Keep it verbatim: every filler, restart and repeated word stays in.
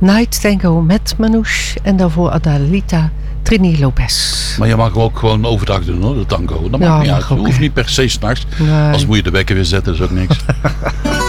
Night Tango met Manouche. En daarvoor Adalita Trini Lopez. Maar je mag hem ook gewoon overdag doen hoor, de tango. Dat maakt Ja, niet mag uit. Je ook, hoeft hè. niet per se s'nachts. Nee. Als moet je de wekker weer zetten, is ook niks.